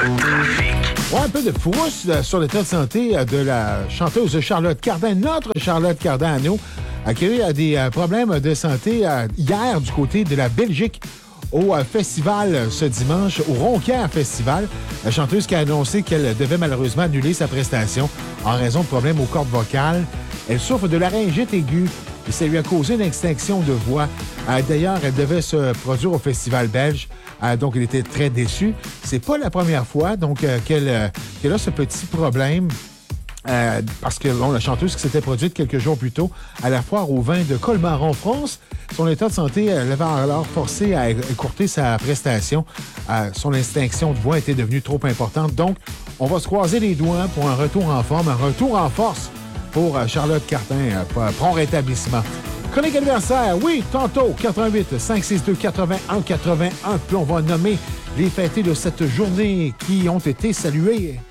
Ouais, un peu de frousse sur l'état de santé de la chanteuse Charlotte Cardin, notre Charlotte Cardin à nous, qui a eu des problèmes de santé hier du côté de la Belgique au festival ce dimanche, au Ronquière Festival. La chanteuse qui a annoncé qu'elle devait malheureusement annuler sa prestation en raison de problèmes aux cordes vocales. Elle souffre de laryngite aiguë et ça lui a causé une extinction de voix. D'ailleurs, elle devait se produire au Festival belge, donc elle était très déçue. C'est pas la première fois donc qu'elle a ce petit problème. Parce que la chanteuse qui s'était produite quelques jours plus tôt à la foire au vin de Colmar en France, son état de santé l'avait alors forcé à écourter sa prestation. Son extinction de voix était devenue trop importante. Donc, on va se croiser les doigts pour un retour en forme, un retour en force pour Charlotte Cardin. Prompt rétablissement. Chronique anniversaire, oui, tantôt, 88 562 81 81. Puis on va nommer les fêtés de cette journée qui ont été salués.